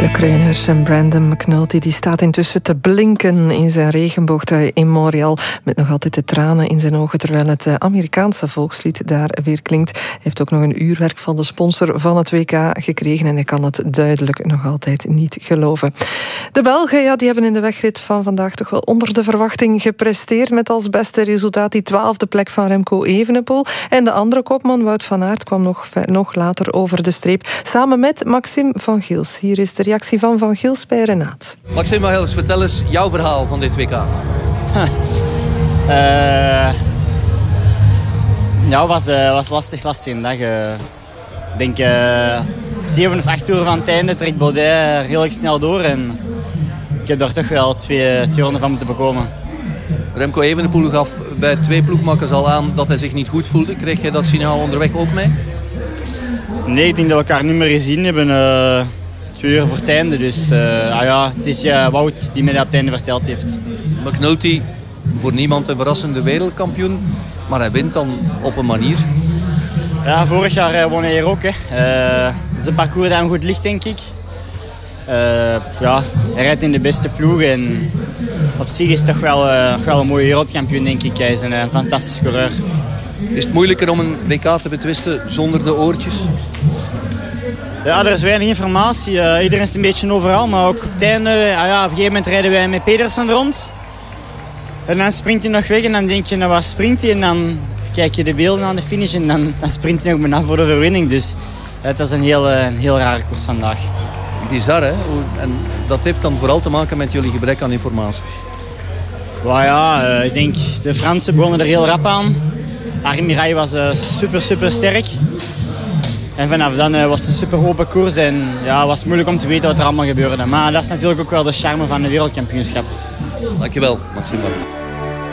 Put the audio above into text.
De Kreuners en Brandon McNulty die staat intussen te blinken in zijn regenboogtrui in Montreal, met nog altijd de tranen in zijn ogen, terwijl het Amerikaanse volkslied daar weer klinkt. Hij heeft ook nog een uurwerk van de sponsor van het WK gekregen en hij kan het duidelijk nog altijd niet geloven. De Belgen die hebben in de wegrit van vandaag toch wel onder de verwachting gepresteerd, met als beste resultaat die 12e plek van Remco Evenepoel. En de andere kopman, Wout van Aert, kwam nog later over de streep, samen met Maxime Van Gils. Hier is de reactie van Van Gils bij Renaat. Maxime Van Gils, vertel eens jouw verhaal van dit WK. Ja, was lastig een dag. Ik denk 7 of 8 uur van het einde trekt Baudet redelijk snel door. En ik heb daar toch wel twee ronden van moeten bekomen. Remco Evenepoel gaf bij 2 ploegmakkers al aan dat hij zich niet goed voelde. Kreeg jij dat signaal onderweg ook mee? Nee, ik denk dat we elkaar niet meer gezien hebben. 2 uur voor het einde. Dus het is Wout die mij dat op het einde verteld heeft. McNulty, voor niemand een verrassende wereldkampioen. Maar hij wint dan op een manier. Ja, vorig jaar won hij hier ook. Het is een parcours dat hem goed ligt, denk ik. Hij rijdt in de beste ploeg. En op zich is het toch wel een mooie wereldkampioen, denk ik. Hij is een fantastische coureur. Is het moeilijker om een WK te betwisten zonder de oortjes? Ja, er is weinig informatie. Iedereen is een beetje overal. Maar ook op het einde, op een gegeven moment rijden wij met Pedersen rond. En dan springt hij nog weg en dan denk je, nou wat springt hij? En dan kijk je de beelden aan de finish en dan sprint hij ook bijna voor de overwinning. Dus het was een heel rare koers vandaag. Bizar, hè? En dat heeft dan vooral te maken met jullie gebrek aan informatie. Ik denk, de Fransen begonnen er heel rap aan. Armirail was super sterk. En vanaf dan was het een super open koers en het was moeilijk om te weten wat er allemaal gebeurde. Maar dat is natuurlijk ook wel de charme van een wereldkampioenschap. Dankjewel, Maxime.